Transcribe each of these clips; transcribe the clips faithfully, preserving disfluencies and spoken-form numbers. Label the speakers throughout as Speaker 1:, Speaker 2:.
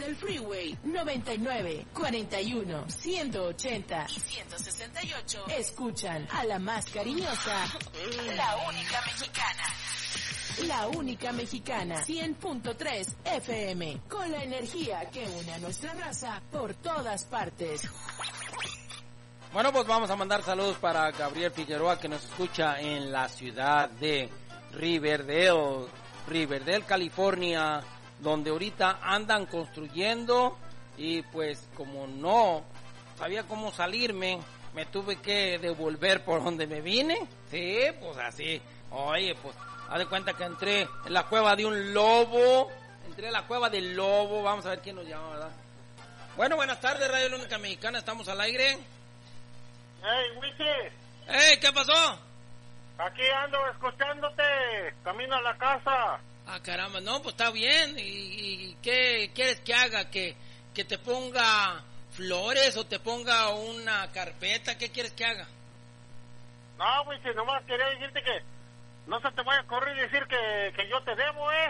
Speaker 1: Desde el Freeway noventa y nueve, cuarenta y uno, ciento ochenta y ciento sesenta y ocho, escuchan a la más cariñosa, la única mexicana. La única mexicana, cien punto tres F M, con la energía que une a nuestra raza por todas partes.
Speaker 2: Bueno, pues vamos a mandar saludos para Gabriel Figueroa, que nos escucha en la ciudad de Riverdale, Riverdale, California, donde ahorita andan construyendo y pues como no sabía cómo salirme, me tuve que devolver por donde me vine. Sí, pues así. Oye, pues haz de cuenta que entré en la cueva de un lobo, entré en la cueva del lobo, vamos a ver quién nos llama, ¿verdad? Bueno, buenas tardes, Radio La Única Mexicana, estamos al aire.
Speaker 3: Hey, Wiki.
Speaker 2: Hey, ¿qué pasó?
Speaker 3: Aquí ando escuchándote, camino a la casa.
Speaker 2: Ah, caramba, no, pues está bien. ¿Y, y qué quieres que haga? ¿Que, que te ponga flores o te ponga una carpeta? ¿Qué quieres que haga?
Speaker 3: No, Wiki, nomás quería decirte que no se te vaya a correr y decir que, que yo te debo, ¿eh?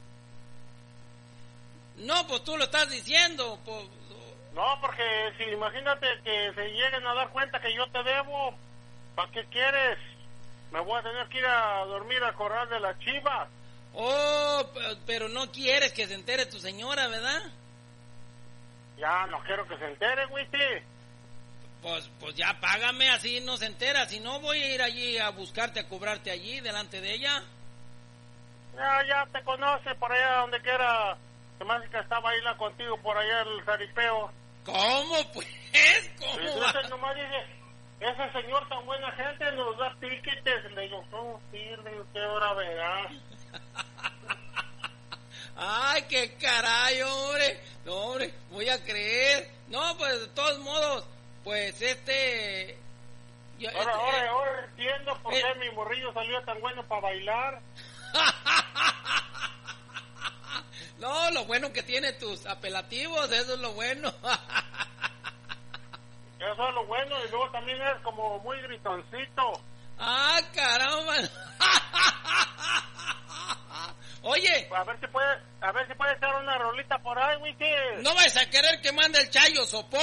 Speaker 2: No, pues tú lo estás diciendo, pues...
Speaker 3: No, porque si imagínate que se lleguen a dar cuenta que yo te debo, ¿para qué quieres? Me voy a tener que ir a dormir al corral de las chivas.
Speaker 2: Oh, pero no quieres que se entere tu señora, ¿verdad?
Speaker 3: Ya, no quiero que se entere, Wiki.
Speaker 2: Pues, pues ya págame, así no se entera. Si no, voy a ir allí a buscarte, a cobrarte allí, delante de ella.
Speaker 3: Ya, ya te conoce, por allá donde quiera. Se me hace que estaba ahí la contigo, por allá el jaripeo.
Speaker 2: ¿Cómo pues? ¿Cómo?
Speaker 3: Entonces nomás dice, ese señor tan buena gente nos da tickets. Le digo, ¿cómo sirve? ¿Qué hora verás?
Speaker 2: Ay, qué caray, hombre. No, hombre, voy a creer. No, pues de todos modos, pues este...
Speaker 3: Yo, ahora, este, ahora, eh, ahora entiendo por eh, qué mi morrillo salió tan bueno para bailar.
Speaker 2: No, lo bueno que tiene tus apelativos, eso es lo bueno.
Speaker 3: Eso es lo bueno, y luego también es como muy gritoncito.
Speaker 2: Ah, caramba. Oye,
Speaker 3: a ver si puede, a ver si puede echar una rolita por ahí, Wiki.
Speaker 2: ¿No vas a querer que mande el Chayo Sopor?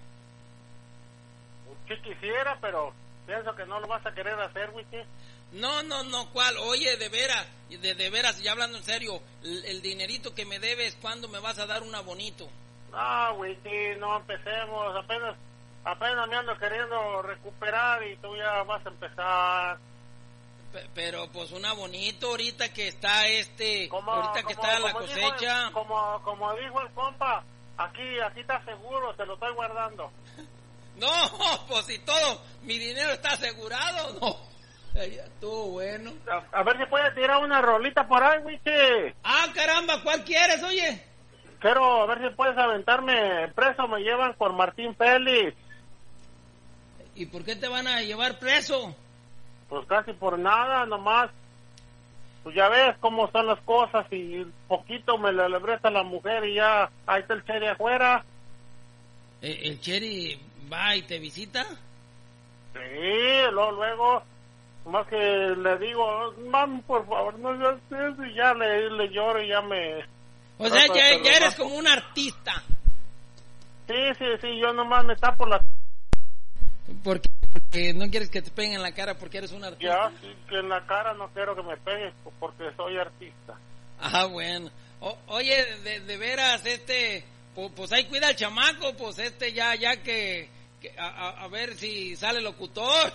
Speaker 3: Sí quisiera, pero pienso que no lo vas a querer hacer, Wiki.
Speaker 2: No, no, no, ¿cuál? Oye, de veras, de, de veras, ya hablando en serio, el, el dinerito que me debes, ¿cuándo me vas a dar una bonito?
Speaker 3: No, Wiki, no empecemos, apenas, apenas me ando queriendo recuperar y tú ya vas a empezar.
Speaker 2: P- pero pues una bonito ahorita que está este,
Speaker 3: como,
Speaker 2: ahorita que
Speaker 3: como,
Speaker 2: está la
Speaker 3: como
Speaker 2: cosecha.
Speaker 3: Dijo, como, como dijo el compa, aquí, aquí está seguro, te lo estoy guardando.
Speaker 2: No, pues si todo mi dinero está asegurado, no. Ya estuvo bueno.
Speaker 3: A, a ver si puedes tirar una rolita por ahí, Wiki.
Speaker 2: Ah, caramba, ¿cuál quieres, oye?
Speaker 3: Quiero a ver si puedes aventarme preso, me llevan por Martín Félix.
Speaker 2: ¿Y por qué te van a llevar preso?
Speaker 3: Pues casi por nada, nomás. Pues ya ves cómo son las cosas y poquito me le lebresta a la mujer y ya ahí está el Cheri afuera.
Speaker 2: ¿El, el Cheri va y te visita?
Speaker 3: Sí, luego, luego, más que le digo, mami, por favor, no seas eso, y ya le, le lloro y ya me...
Speaker 2: O sea, ya, ya eres como un artista.
Speaker 3: Sí, sí, sí, yo nomás me tapo la...
Speaker 2: ¿Por qué? Porque no quieres que te peguen en la cara porque eres un artista.
Speaker 3: Ya, sí, que en la cara no quiero que me pegues porque soy artista.
Speaker 2: Ah, bueno. O, oye, de, de veras, este, pues, pues ahí cuida al chamaco, pues este ya, ya que, que a, a, a ver si sale locutor.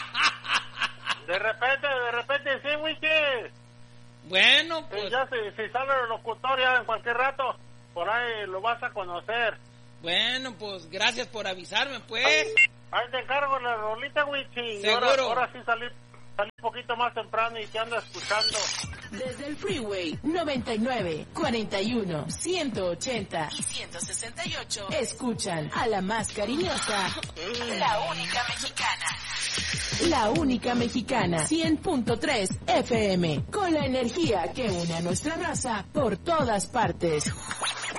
Speaker 3: De repente, de repente, sí, Wiki.
Speaker 2: Bueno, pues...
Speaker 3: Sí, ya si, si sale el locutor ya en cualquier rato, por ahí lo vas a conocer.
Speaker 2: Bueno, pues gracias por avisarme, pues.
Speaker 3: Ahí, ahí te encargo la rolita, Wiki.
Speaker 2: Seguro.
Speaker 3: Ahora, ahora sí salí, salí un poquito más temprano y te ando escuchando.
Speaker 1: Desde el Freeway noventa y nueve, cuarenta y uno, ciento ochenta y ciento sesenta y ocho, escuchan a la más cariñosa, la única mexicana. La única mexicana, cien punto tres F M, con la energía que une a nuestra raza por todas partes.